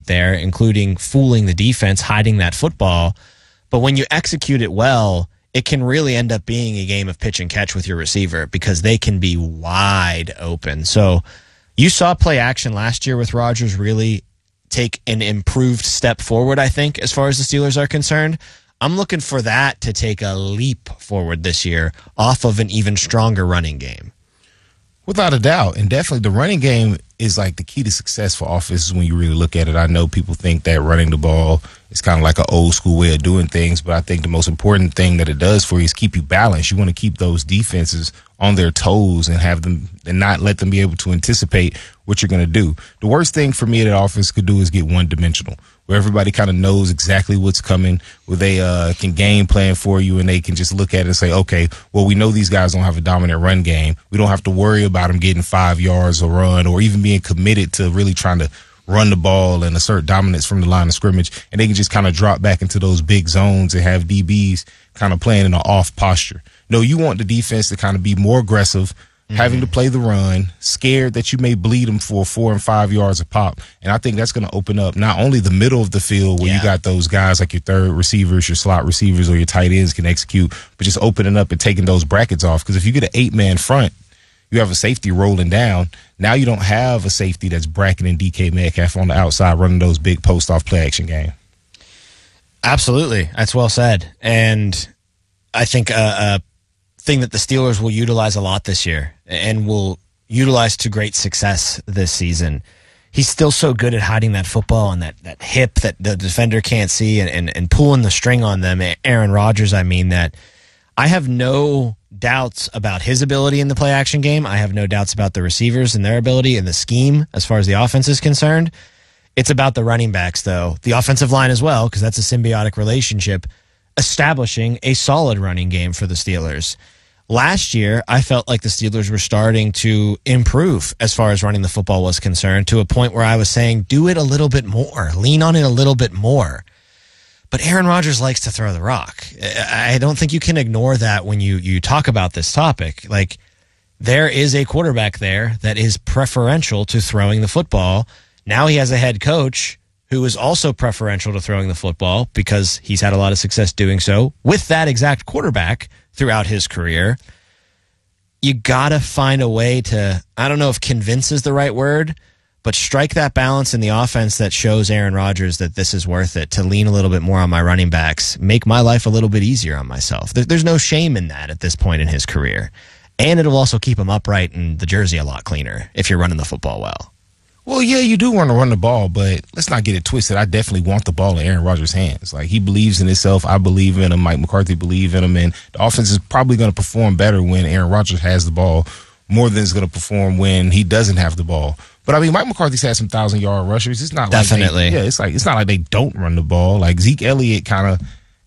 there, including fooling the defense, hiding that football. But when you execute it well, it can really end up being a game of pitch and catch with your receiver because they can be wide open. So you saw play action last year with Rodgers really take an improved step forward, I think, as far as the Steelers are concerned. I'm looking for that to take a leap forward this year off of an even stronger running game. Without a doubt. And definitely the running game is like the key to success for offenses when you really look at it. I know people think that running the ball is kind of like an old school way of doing things, but I think the most important thing that it does for you is keep you balanced. You want to keep those defenses on their toes and have them and not let them be able to anticipate what you're going to do. The worst thing for me that offense could do is get one dimensional, where everybody kind of knows exactly what's coming, where they can game plan for you and they can just look at it and say, okay, well, we know these guys don't have a dominant run game. We don't have to worry about them getting 5 yards a run or even being committed to really trying to run the ball and assert dominance from the line of scrimmage. And they can just kind of drop back into those big zones and have DBs kind of playing in an off posture. No, you want the defense to kind of be more aggressive, having to play the run, scared that you may bleed them for 4 and 5 yards a pop. And I think that's going to open up not only the middle of the field where you got those guys like your third receivers, your slot receivers, or your tight ends can execute, but just opening up and taking those brackets off. Because if you get an 8-man front, you have a safety rolling down. Now you don't have a safety that's bracketing DK Metcalf on the outside running those big post-off play-action game. Absolutely. That's well said. And I think a thing that the Steelers will utilize a lot this year and will utilize to great success this season. He's still so good at hiding that football and that hip that the defender can't see and pulling the string on them. Aaron Rodgers, I mean, that I have no doubts about his ability in the play action game. I have no doubts about the receivers and their ability in the scheme as far as the offense is concerned. It's about the running backs, though, the offensive line as well, because that's a symbiotic relationship, establishing a solid running game for the Steelers. Last year, I felt like the Steelers were starting to improve as far as running the football was concerned, to a point where I was saying, do it a little bit more, lean on it a little bit more. But Aaron Rodgers likes to throw the rock. I don't think you can ignore that when you talk about this topic. Like, there is a quarterback there that is preferential to throwing the football. Now he has a head coach who is also preferential to throwing the football because he's had a lot of success doing so with that exact quarterback throughout his career. You got to find a way to, I don't know if convince is the right word, but strike that balance in the offense that shows Aaron Rodgers that this is worth it, to lean a little bit more on my running backs, make my life a little bit easier on myself. There's no shame in that at this point in his career. And it'll also keep him upright and the jersey a lot cleaner if you're running the football well. Well, yeah, you do want to run the ball, but let's not get it twisted. I definitely want the ball in Aaron Rodgers' hands. Like, he believes in himself. I believe in him. Mike McCarthy believes in him. And the offense is probably going to perform better when Aaron Rodgers has the ball more than it's going to perform when he doesn't have the ball. But, I mean, Mike McCarthy's had some 1,000-yard rushers. It's not definitely. Like it's not like they don't run the ball. Like, Zeke Elliott kind of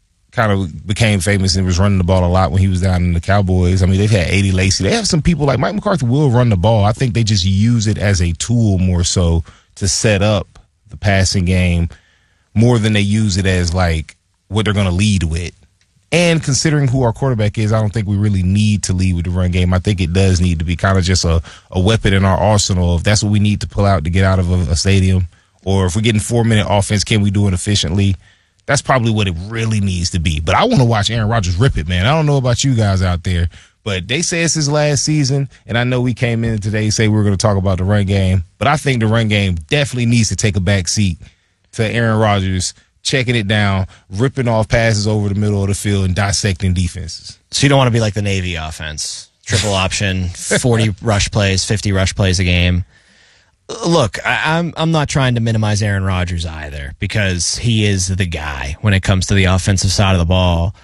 became famous and was running the ball a lot when he was down in the Cowboys. I mean, they've had 80 Lacy. They have some people like Mike McCarthy will run the ball. I think they just use it as a tool more so to set up the passing game more than they use it as like what they're going to lead with. And considering who our quarterback is, I don't think we really need to lead with the run game. I think it does need to be kind of just a weapon in our arsenal. If that's what we need to pull out to get out of a stadium, or if we're getting 4-minute offense, can we do it efficiently? That's probably what it really needs to be. But I want to watch Aaron Rodgers rip it, man. I don't know about you guys out there, but they say it's his last season, and I know we came in today to say we were going to talk about the run game, but I think the run game definitely needs to take a back seat to Aaron Rodgers checking it down, ripping off passes over the middle of the field, and dissecting defenses. So you don't want to be like the Navy offense. Triple option, 40 rush plays, 50 rush plays a game. Look, I'm not trying to minimize Aaron Rodgers either, because he is the guy when it comes to the offensive side of the ball.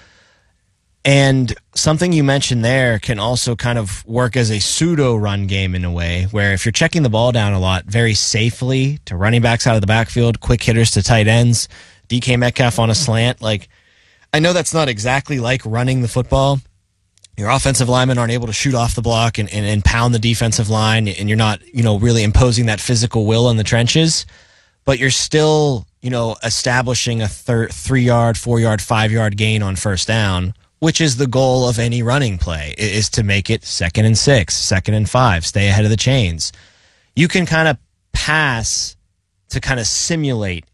And something you mentioned there can also kind of work as a pseudo run game in a way, where if you're checking the ball down a lot very safely to running backs out of the backfield, quick hitters to tight ends, DK Metcalf on a slant, like, I know that's not exactly like running the football. Your offensive linemen aren't able to shoot off the block and pound the defensive line, and you're not, really imposing that physical will in the trenches, but you're still, establishing a 3-yard, 4-yard, 5-yard gain on first down, which is the goal of any running play, is to make it 2nd and 6, 2nd and 5, stay ahead of the chains. You can kind of pass to kind of simulate